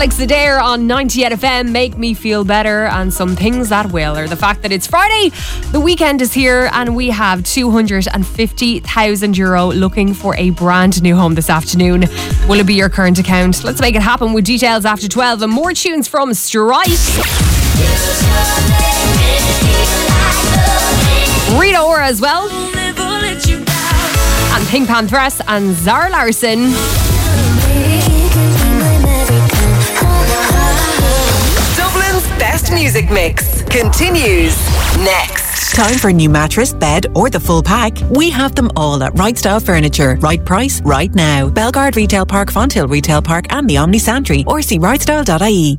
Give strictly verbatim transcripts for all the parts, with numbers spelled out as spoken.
Alex Adair on ninety-eight F M, Make Me Feel Better, and some things that will are the fact that it's Friday, the weekend is here, and we have two hundred fifty thousand euro looking for a brand new home this afternoon. Will it be your current account? Let's make it happen with details after twelve and more tunes from Strife. Rita Ora as well. And Pink Pantheress and Zara Larsson. Dublin's best music mix continues next. Time for a new mattress, bed or the full pack? We have them all at Right Style Furniture. Right price, right now. Belgard Retail Park, Fonthill Retail Park and the Omni Santry, or see right style dot I E.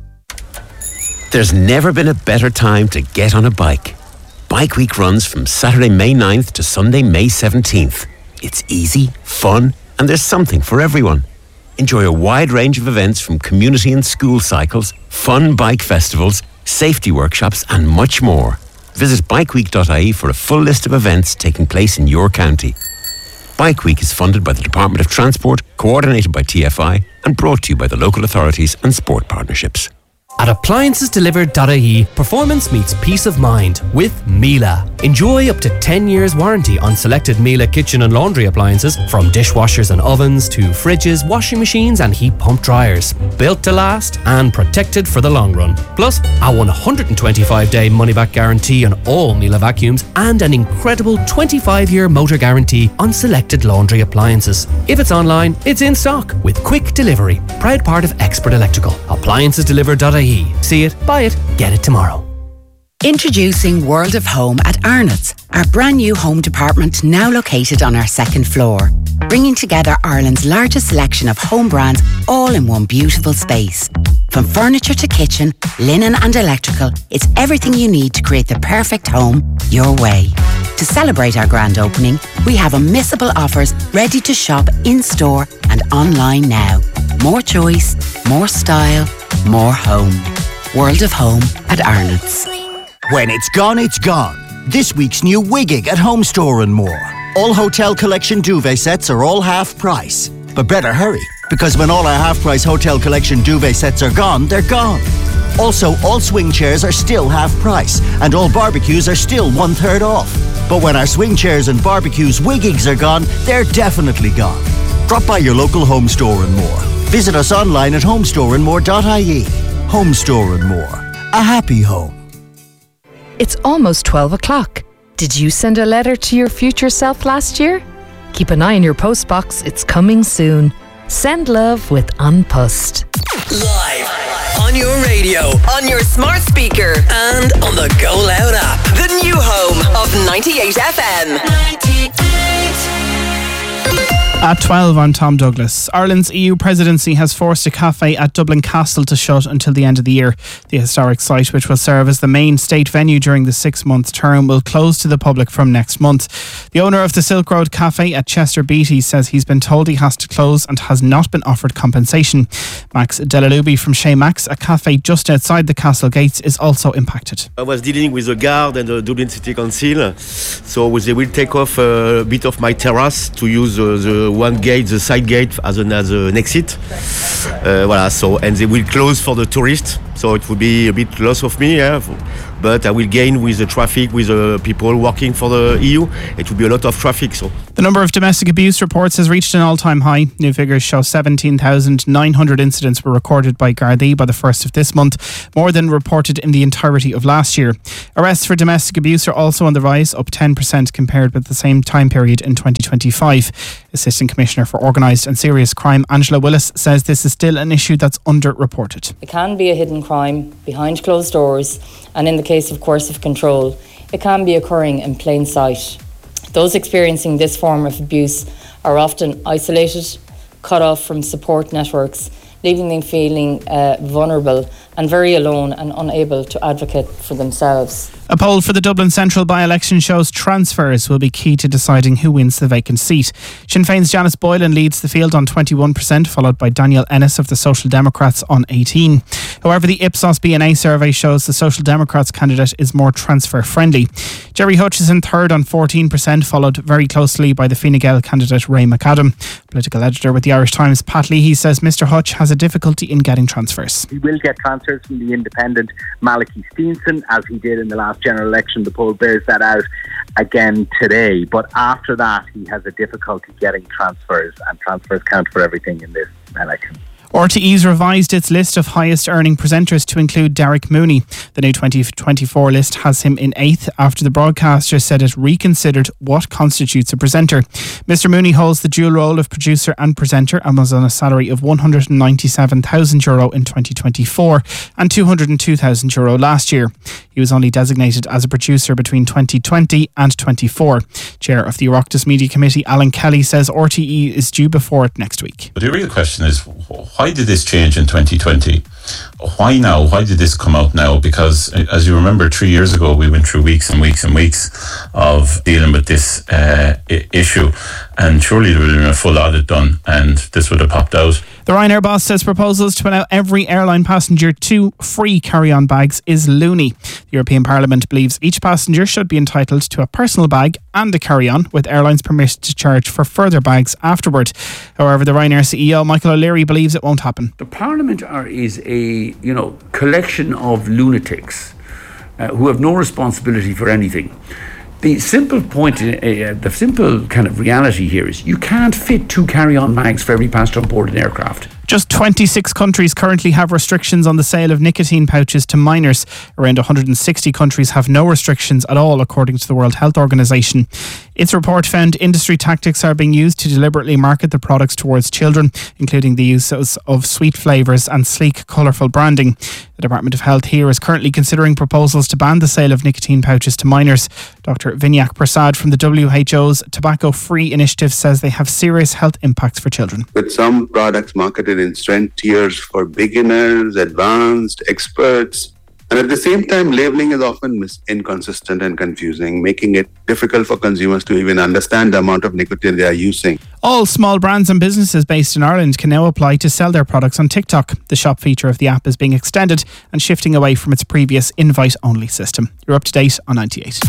There's never been a better time to get on a bike. Bike Week runs from Saturday, May ninth to Sunday, May seventeenth. It's easy, fun, and there's something for everyone. Enjoy a wide range of events from community and school cycles, fun bike festivals, safety workshops, and much more. Visit bike week dot I E for a full list of events taking place in your county. Bike Week is funded by the Department of Transport, coordinated by T F I, and brought to you by the local authorities and sport partnerships. At appliances delivered dot I E, performance meets peace of mind with Miele. Enjoy up to ten years warranty on selected Miele kitchen and laundry appliances, from dishwashers and ovens to fridges, washing machines and heat pump dryers. Built to last and protected for the long run. Plus, a one hundred twenty-five day money-back guarantee on all Miele vacuums and an incredible twenty-five year motor guarantee on selected laundry appliances. If it's online, it's in stock with quick delivery. Proud part of Expert Electrical. appliances delivered dot I E. See it, buy it, get it tomorrow. Introducing World of Home at Arnott's, our brand new home department now located on our second floor, bringing together Ireland's largest selection of home brands all in one beautiful space. From furniture to kitchen, linen and electrical, it's everything you need to create the perfect home your way. To celebrate our grand opening, we have unmissable offers ready to shop in-store and online now. More choice, more style, more home. World of Home at Arnott's. When it's gone, it's gone. This week's new Wigging at Home Store and More. All Hotel Collection duvet sets are all half price. But better hurry, because when all our half price Hotel Collection duvet sets are gone, they're gone. Also, all swing chairs are still half price, and all barbecues are still one third off. But when our swing chairs and barbecues Wiggings are gone, they're definitely gone. Drop by your local Home Store and More. Visit us online at home store and more dot I E. Home Store and More. A happy home. It's almost twelve o'clock. Did you send a letter to your future self last year? Keep an eye on your postbox. It's coming soon. Send love with An Post. Live on your radio, on your smart speaker, and on the Go Loud app. The new home of ninety-eight F M. ninety-eight. At twelve, I'm Tom Douglas. Ireland's E U presidency has forced a cafe at Dublin Castle to shut until the end of the year. The historic site, which will serve as the main state venue during the six-month term, will close to the public from next month. The owner of the Silk Road Cafe at Chester Beatty says he's been told he has to close and has not been offered compensation. Max Delalubi from Chez Max, a cafe just outside the castle gates, is also impacted. I was dealing with the guard and the Dublin City Council, so they will take off a bit of my terrace to use uh, the one gate, the side gate, as an, as an exit. Uh, voilà, so, and they will close for the tourists, so it will be a bit loss of me, yeah, but I will gain with the traffic, with the people working for the E U. It will be a lot of traffic. So the number of domestic abuse reports has reached an all-time high. New figures show seventeen thousand nine hundred incidents were recorded by Gardaí by the first of this month, more than reported in the entirety of last year. Arrests for domestic abuse are also on the rise, up ten percent compared with the same time period in twenty twenty-five. Assistant Commissioner for Organised and Serious Crime, Angela Willis, says this is still an issue that's underreported. It can be a hidden crime behind closed doors, and in the case of coercive control, it can be occurring in plain sight. Those experiencing this form of abuse are often isolated, cut off from support networks, leaving them feeling uh, vulnerable and very alone and unable to advocate for themselves. A poll for the Dublin Central by-election shows transfers will be key to deciding who wins the vacant seat. Sinn Féin's Janice Boylan leads the field on twenty-one percent, followed by Daniel Ennis of the Social Democrats on eighteen. However, the Ipsos B N A survey shows the Social Democrats candidate is more transfer-friendly. Gerry Hutchison third on fourteen percent, followed very closely by the Fine Gael candidate Ray McAdam. Political editor with the Irish Times, Pat Leahy, says Mr Hutch has a difficulty in getting transfers. He will get transfers from the independent Malachy Steenson, as he did in the last general election. The poll bears that out again today. But after that, he has a difficulty getting transfers, and transfers count for everything in this election. R T E's revised its list of highest earning presenters to include Derek Mooney. The new twenty twenty-four list has him in eighth after the broadcaster said it reconsidered what constitutes a presenter. Mr Mooney holds the dual role of producer and presenter and was on a salary of one hundred ninety-seven thousand euro in twenty twenty-four and two hundred two thousand euro last year. He was only designated as a producer between twenty twenty and twenty-four. Chair of the Oireachtas Media Committee, Alan Kelly, says R T E is due before it next week. But the real question is, why did this change in twenty twenty? Why now? Why did this come out now? Because, as you remember, three years ago, we went through weeks and weeks and weeks of dealing with this uh, I- issue. And surely there would have been a full audit done and this would have popped out. The Ryanair boss says proposals to allow every airline passenger two free carry-on bags is loony. The European Parliament believes each passenger should be entitled to a personal bag and a carry-on, with airlines permitted to charge for further bags afterward. However, the Ryanair C E O, Michael O'Leary, believes it won't happen. The Parliament are, is a you know collection of lunatics uh, who have no responsibility for anything. The simple point, uh, the simple kind of reality here is you can't fit two carry-on bags for every passenger on board an aircraft. Just twenty-six countries currently have restrictions on the sale of nicotine pouches to minors. Around one hundred sixty countries have no restrictions at all, according to the World Health Organization. Its report found industry tactics are being used to deliberately market the products towards children, including the use of sweet flavours and sleek, colourful branding. The Department of Health here is currently considering proposals to ban the sale of nicotine pouches to minors. Doctor Vinayak Prasad from the W H O's Tobacco Free Initiative says they have serious health impacts for children. With some products marketed in strength tiers for beginners, advanced, experts, and at the same time labeling is often mis- inconsistent and confusing, making it difficult for consumers to even understand the amount of nicotine they are using. All small brands and businesses based in Ireland can now apply to sell their products on TikTok. The shop feature of the app is being extended and shifting away from its previous invite-only system. You're up to date on ninety-eight.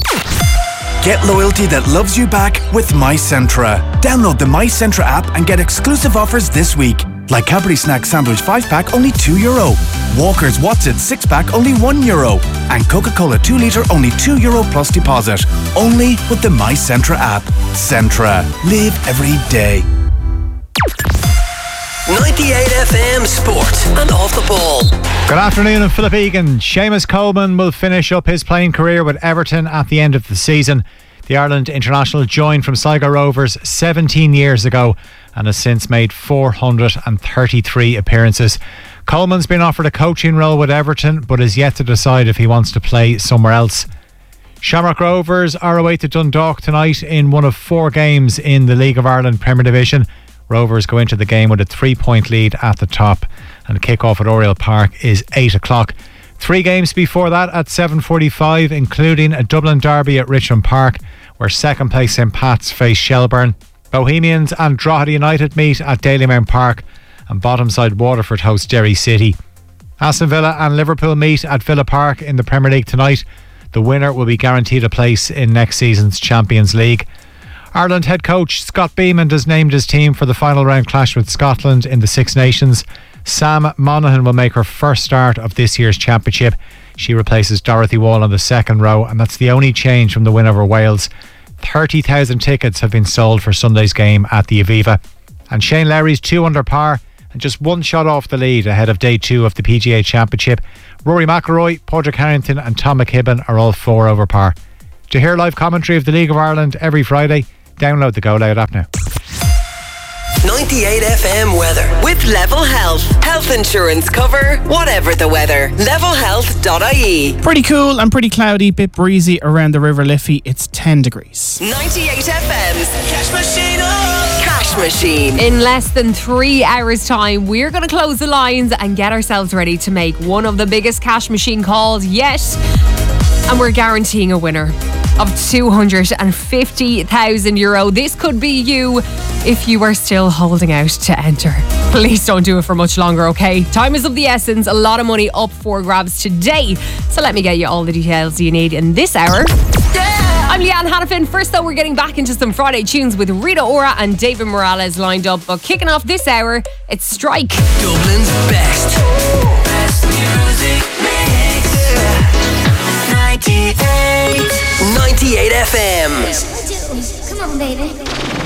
Get loyalty that loves you back with MyCentra. Download the MyCentra app and get exclusive offers this week. Like Cadbury Snack Sandwich five pack, only two euro. Walker's What's It six pack, only one euro. And Coca-Cola two litre, only two euro plus deposit. Only with the MyCentra app. Centra. Live every day. ninety-eight F M Sport and Off the Ball. Good afternoon, I'm Philip Egan. Seamus Coleman will finish up his playing career with Everton at the end of the season. The Ireland international joined from Sligo Rovers seventeen years ago and has since made four hundred thirty-three appearances. Coleman's been offered a coaching role with Everton but is yet to decide if he wants to play somewhere else. Shamrock Rovers are away to Dundalk tonight in one of four games in the League of Ireland Premier Division. Rovers go into the game with a three-point lead at the top, and the kick-off at Oriel Park is eight o'clock. Three games before that at seven forty-five, including a Dublin derby at Richmond Park, where second place St Pat's face Shelbourne. Bohemians and Drogheda United meet at Dalymount Park, and bottom side Waterford host Derry City. Aston Villa and Liverpool meet at Villa Park in the Premier League tonight. The winner will be guaranteed a place in next season's Champions League. Ireland head coach Scott Beeman has named his team for the final round clash with Scotland in the Six Nations. Sam Monaghan will make her first start of this year's championship. She replaces Dorothy Wall on the second row, and that's the only change from the win over Wales. thirty thousand tickets have been sold for Sunday's game at the Aviva. And Shane Lowry's two under par and just one shot off the lead ahead of day two of the P G A Championship. Rory McIlroy, Padraig Harrington and Tom McKibben are all four over par. To hear live commentary of the League of Ireland every Friday, download the Go Loud app now. ninety-eight F M weather with Level Health. Health insurance cover, whatever the weather. level health dot I E. Pretty cool and pretty cloudy, bit breezy around the River Liffey. It's ten degrees. ninety-eight F M's Cash Machine. Oh. Cash Machine. In less than three hours' time, we're going to close the lines and get ourselves ready to make one of the biggest cash machine calls yet. And we're guaranteeing a winner of two hundred fifty thousand euro. This could be you if you are still holding out to enter. Please don't do it for much longer, okay? Time is of the essence. A lot of money up for grabs today. So let me get you all the details you need in this hour. I'm Leanne Hannafin. First though, we're getting back into some Friday tunes with Rita Ora and David Morales lined up. But kicking off this hour, it's Strike. Dublin's best. Best music mix. ninety-eight. ninety-eight F M. Come on, baby.